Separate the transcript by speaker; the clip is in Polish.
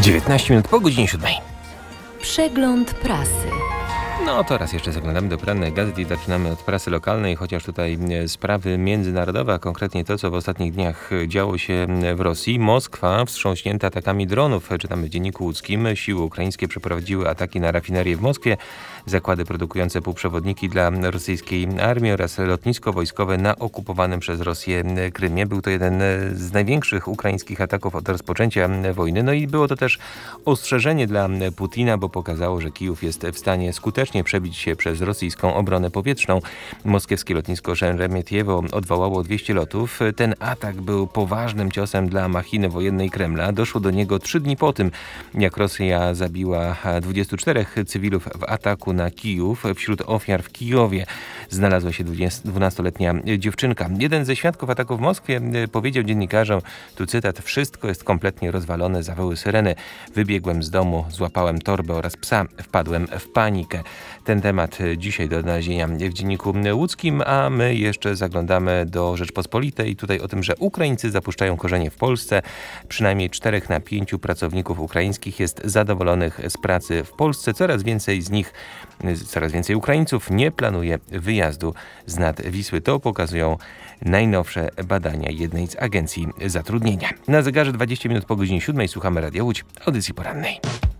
Speaker 1: 19 minut po godzinie 7.
Speaker 2: Przegląd prasy.
Speaker 1: No to raz jeszcze zaglądamy do porannej gazety i zaczynamy od prasy lokalnej, chociaż tutaj sprawy międzynarodowe, a konkretnie to, co w ostatnich dniach działo się w Rosji. Moskwa wstrząśnięta atakami dronów, czytamy w Dzienniku Łódzkim. Siły ukraińskie przeprowadziły ataki na rafinerię w Moskwie, zakłady produkujące półprzewodniki dla rosyjskiej armii oraz lotnisko wojskowe na okupowanym przez Rosję Krymie. Był to jeden z największych ukraińskich ataków od rozpoczęcia wojny. No i było to też ostrzeżenie dla Putina, bo pokazało, że Kijów jest w stanie skutecznie przebić się przez rosyjską obronę powietrzną. Moskiewskie lotnisko Szeremetiewo odwołało 200 lotów. Ten atak był poważnym ciosem dla machiny wojennej Kremla. Doszło do niego 3 dni po tym, jak Rosja zabiła 24 cywilów w ataku na Kijów. Wśród ofiar w Kijowie znalazła się 12-letnia dziewczynka. Jeden ze świadków ataku w Moskwie powiedział dziennikarzom, tu cytat: "Wszystko jest kompletnie rozwalone, zawyły syreny. Wybiegłem z domu, złapałem torbę oraz psa, wpadłem w panikę". Ten temat dzisiaj do odnalezienia w Dzienniku Łódzkim, a my jeszcze zaglądamy do Rzeczpospolitej i tutaj o tym, że Ukraińcy zapuszczają korzenie w Polsce. Przynajmniej 4 na 5 pracowników ukraińskich jest zadowolonych z pracy w Polsce. Coraz więcej Ukraińców nie planuje wyjazdu z nad Wisły. To pokazują najnowsze badania jednej z agencji zatrudnienia. Na zegarze 20 minut po godzinie 7 słuchamy Radia Łódź, audycji porannej.